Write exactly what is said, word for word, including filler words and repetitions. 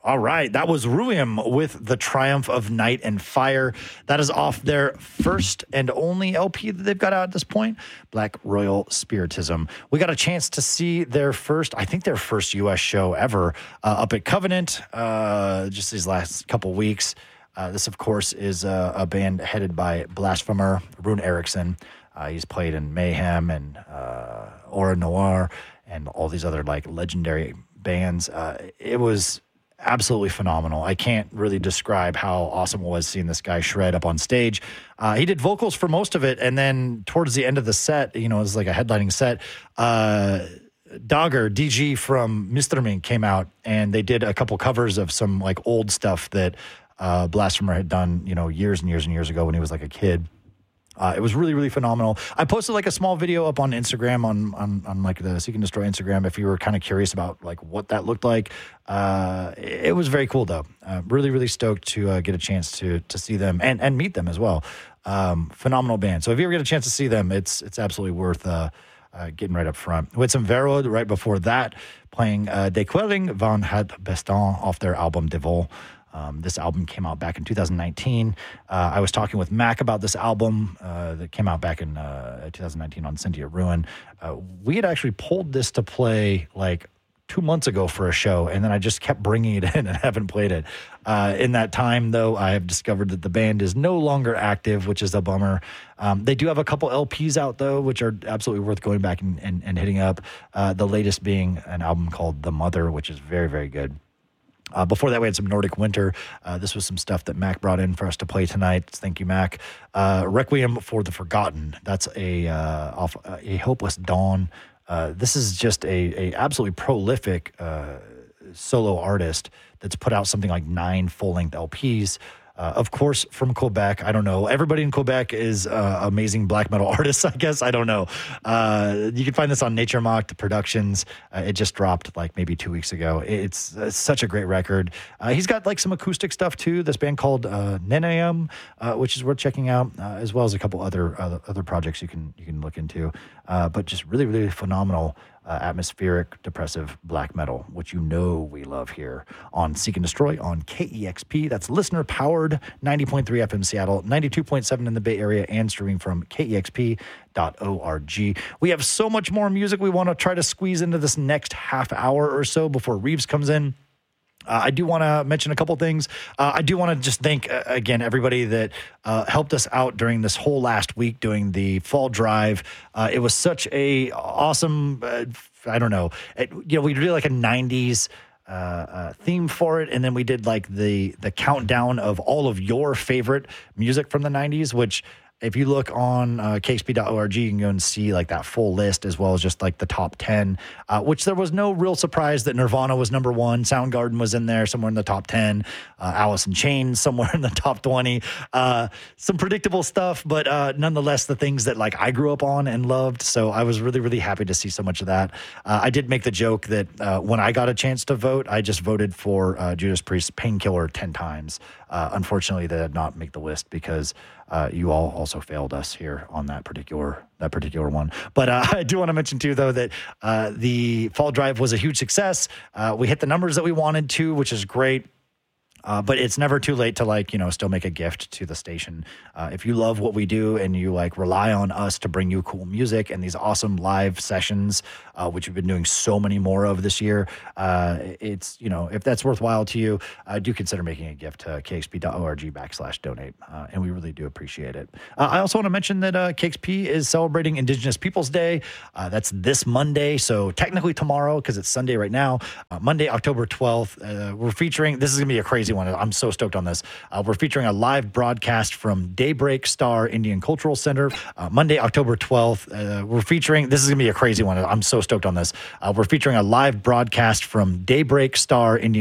All right, that was Ruim with The Triumph of Night and Fire. That is off their first and only L P that they've got out at this point, Black Royal Spiritism. We got a chance to see their first, I think their first U S show ever, uh, up at Covenant, uh, just these last couple weeks. Uh, this, of course, is a, a band headed by Blasphemer, Rune Eriksson. Uh, he's played in Mayhem and uh, Aura Noir and all these other like legendary bands. Uh, it was absolutely phenomenal. I can't really describe how awesome it was seeing this guy shred up on stage. Uh, he did vocals for most of it, and then towards the end of the set, you know, it was like a headlining set. Uh, Dogger, D G from Misterming came out, and they did a couple covers of some like old stuff that uh, Blasphemer had done, you know, years and years and years ago when he was like a kid. Uh, it was really, really phenomenal. I posted like a small video up on Instagram on on, on like the Seek and Destroy Instagram if you were kind of curious about like what that looked like. Uh, it was very cool though. Uh, really, really stoked to uh, get a chance to to see them and, and meet them as well. Um, phenomenal band. So if you ever get a chance to see them, it's it's absolutely worth uh, uh, getting right up front. With some Verod right before that, playing uh, De Quelling van het Bestaan off their album De Vol. Um, this album came out back in two thousand nineteen. Uh, I was talking with Mac about this album uh, that came out back in uh, two thousand nineteen on Cynthia Ruin. Uh, we had actually pulled this to play like two months ago for a show, and then I just kept bringing it in and haven't played it. Uh, in that time, though, I have discovered that the band is no longer active, which is a bummer. Um, they do have a couple L Ps out, though, which are absolutely worth going back and, and, and hitting up. Uh, the latest being an album called The Mother, which is very, very good. Uh, before that, we had some Nordic Winter. Uh, this was some stuff that Mac brought in for us to play tonight. Thank you, Mac. Uh, Requiem for the Forgotten. That's a uh, off uh, a Hopeless Dawn. Uh, this is just a, a absolutely prolific uh, solo artist that's put out something like nine full-length L Ps. Uh, of course, from Quebec. I don't know. Everybody in Quebec is uh, amazing black metal artists, I guess. I don't know. Uh, you can find this on Nature Mocked Productions. Uh, it just dropped like maybe two weeks ago. It's, it's such a great record. Uh, he's got like some acoustic stuff too. This band called uh, Neneum, uh, which is worth checking out, uh, as well as a couple other uh, other projects you can you can look into. Uh, but just really, really phenomenal. Uh, atmospheric, depressive black metal, which you know we love here on Seek and Destroy on K E X P. That's listener-powered, ninety point three F M Seattle, ninety-two point seven in the Bay Area, and streaming from K E X P dot org. We have so much more music we want to try to squeeze into this next half hour or so before Reeves comes in. Uh, I do want to mention a couple things. Uh, I do want to just thank, uh, again, everybody that uh, helped us out during this whole last week doing the fall drive. Uh, it was such a awesome, uh, I don't know, it, you know, we did like a nineties uh, uh, theme for it, and then we did like the the countdown of all of your favorite music from the nineties, which if you look on uh, K X P dot org, you can go and see like that full list as well as just like the top ten, uh, which there was no real surprise that Nirvana was number one. Soundgarden was in there somewhere in the top ten. Uh, Alice in Chains somewhere in the top twenty. Uh, some predictable stuff, but uh, nonetheless, the things that like I grew up on and loved. So I was really, really happy to see so much of that. Uh, I did make the joke that uh, when I got a chance to vote, I just voted for uh, Judas Priest's Painkiller ten times. Uh, unfortunately, that did not make the list because uh, you all also failed us here on that particular that particular one. But uh, I do want to mention too, though, that uh, the fall drive was a huge success. Uh, we hit the numbers that we wanted to, which is great. Uh, but it's never too late to, like, you know, still make a gift to the station. Uh, if you love what we do and you, like, rely on us to bring you cool music and these awesome live sessions, uh, which we've been doing so many more of this year, uh, it's, you know, if that's worthwhile to you, uh, do consider making a gift to K X P dot org backslash donate. Uh, and we really do appreciate it. Uh, I also want to mention that uh, K X P is celebrating Indigenous Peoples Day. Uh, that's this Monday. So technically tomorrow, because it's Sunday right now, uh, Monday, October twelfth, uh, we're featuring, this is going to be a crazy one. I'm so stoked on this. Uh, we're featuring a live broadcast from Daybreak Star Indian Cultural Center. Uh, Monday, October twelfth. Uh, we're featuring, this is going to be a crazy one. I'm so stoked on this. Uh, we're featuring a live broadcast from Daybreak Star Indian